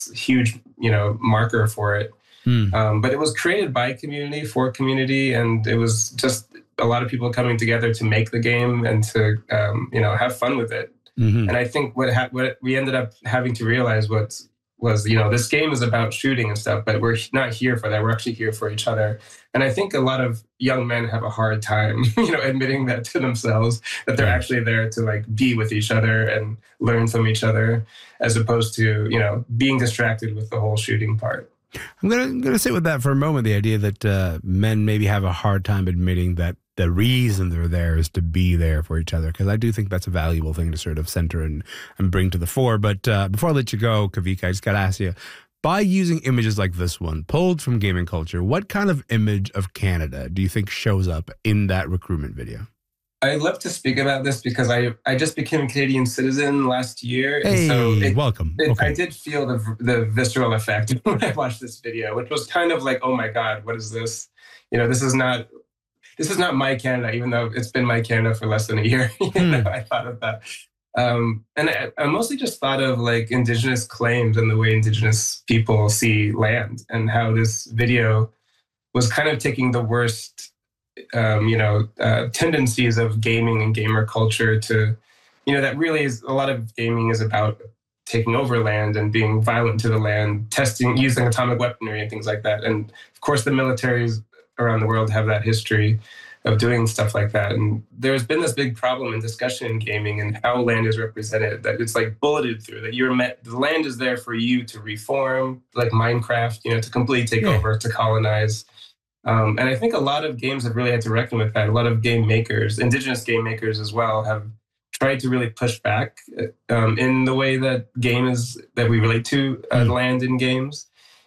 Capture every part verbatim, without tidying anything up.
huge, you know, marker for it. Mm. Um, but it was created by community for community, and it was just a lot of people coming together to make the game and to, um, you know, have fun with it. Mm-hmm. And I think what ha- what we ended up having to realize was, was, you know, this game is about shooting and stuff, but we're not here for that. We're actually here for each other. And I think a lot of young men have a hard time, you know, admitting that to themselves, that they're actually there to like be with each other and learn from each other, as opposed to, you know, being distracted with the whole shooting part. I'm gonna I'm gonna sit with that for a moment. The idea that uh, men maybe have a hard time admitting that the reason they're there is to be there for each other, because I do think that's a valuable thing to sort of center and, and bring to the fore. But uh, before I let you go, Kavika, I just got to ask you, by using images like this one, pulled from gaming culture, what kind of image of Canada do you think shows up in that recruitment video? I love to speak about this because I, I just became a Canadian citizen last year. Hey, and so it, welcome. It, okay. I did feel the the visceral effect when I watched this video, which was kind of like, oh my God, what is this? You know, this is not this is not my Canada, even though it's been my Canada for less than a year. you Hmm. know, I thought of that. Um, and I, I mostly just thought of like Indigenous claims and the way Indigenous people see land, and how this video was kind of taking the worst Um, you know, uh, tendencies of gaming and gamer culture to, you know, that really is, a lot of gaming is about taking over land and being violent to the land, testing, using atomic weaponry and things like that. And of course, the militaries around the world have that history of doing stuff like that. And there's been this big problem and discussion in gaming and how land is represented, that it's like bulleted through, that you're met, the land is there for you to reform, like Minecraft, you know, to completely take Yeah. over, to colonize. Um, and I think a lot of games have really had to reckon with that. A lot of game makers, Indigenous game makers as well, have tried to really push back um, in the way that game is, that we relate to uh, Mm. land in games.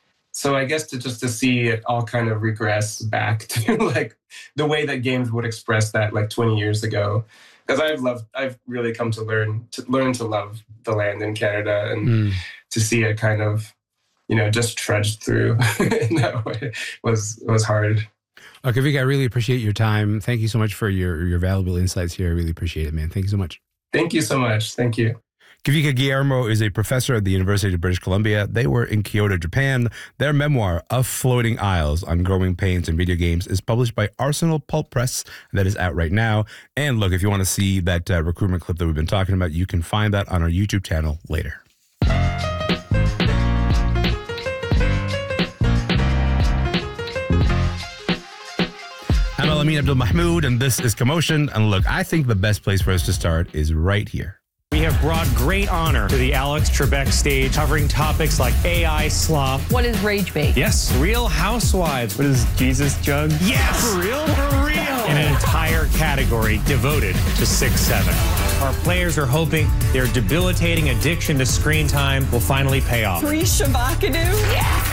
So I guess to just to see it all kind of regress back to like the way that games would express that like twenty years ago. Because I've loved, I've really come to learn to learn to love the land in Canada, and Mm. to see it kind of, you know, just trudged through in that way was was hard. Uh, Kavika, I really appreciate your time. Thank you so much for your, your valuable insights here. I really appreciate it, man. Thank you so much. Thank you so much. Thank you. Kavika Guillermo is a professor at the University of British Columbia. They were in Kyoto, Japan. Their memoir, Of Floating Isles on Growing Pains in Video Games, is published by Arsenal Pulp Press. That is out right now. And look, if you want to see that uh, recruitment clip that we've been talking about, you can find that on our YouTube channel later. I'm Al-Amin Abdul Mahmoud, and this is Commotion. And look, I think the best place for us to start is right here. We have brought great honor to the Alex Trebek stage, covering topics like A I slop. What is rage bait? Yes, Real Housewives. What is Jesus jug? Yes, for real? For real. And an entire category devoted to six seven. Our players are hoping their debilitating addiction to screen time will finally pay off. Free Shabakadoo? Yeah!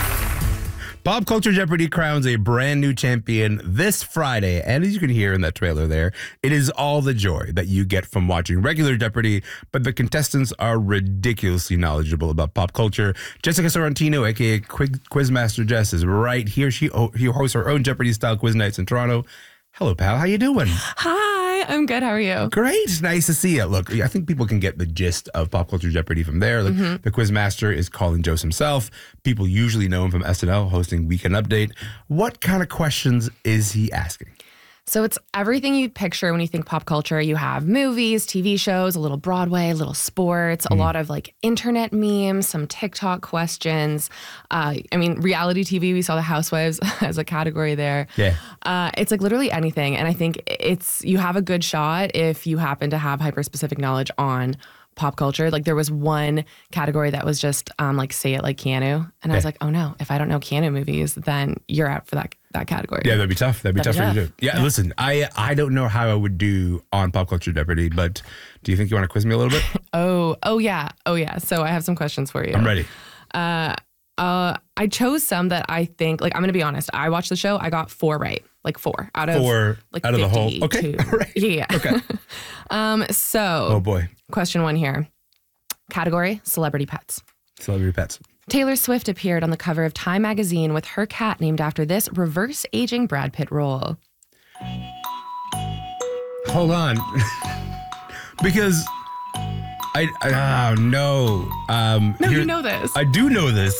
Pop Culture Jeopardy crowns a brand new champion this Friday. And as you can hear in that trailer there, it is all the joy that you get from watching regular Jeopardy, but the contestants are ridiculously knowledgeable about pop culture. Jessica Sorrentino, a k a. Quiz, Quizmaster Jess, is right here. She, she hosts her own Jeopardy-style quiz nights in Toronto. Hello, pal. How you doing? Hi, I'm good. How are you? Great. Nice to see you. Look, I think people can get the gist of Pop Culture Jeopardy from there. Like, Mm-hmm. the Quizmaster is Colin Jost himself. People usually know him from S N L hosting Weekend Update. What kind of questions is he asking? So it's everything you'd picture when you think pop culture. You have movies, T V shows, a little Broadway, a little sports, a lot of like internet memes, some TikTok questions. Uh, I mean, reality T V, we saw the Housewives as a category there. Yeah. Uh, it's like literally anything. And I think it's, you have a good shot if you happen to have hyper-specific knowledge on pop culture. Like there was one category that was just um, like say it like Keanu. And I was Yeah. like, oh no, if I don't know Keanu movies, then you're out for that that category. Yeah, that'd be tough. That'd be That'd tough be for you to tough. do. Yeah, Yeah. listen, I I don't know how I would do on Pop Culture Jeopardy, but do you think you want to quiz me a little bit? Oh, oh yeah. Oh yeah. So I have some questions for you. I'm ready. Uh, uh, I chose some that I think, like, I'm going to be honest. I watched the show. I got four right. Like four out of Four like out of the whole. fifty-two. Okay. Right. Yeah. Okay. um. So. Oh boy. Question one here. Category: celebrity pets. Celebrity pets. Taylor Swift appeared on the cover of Time magazine with her cat named after this reverse aging Brad Pitt role. Hold on. Because I, I oh no. Um No, here- you know this. I do know this.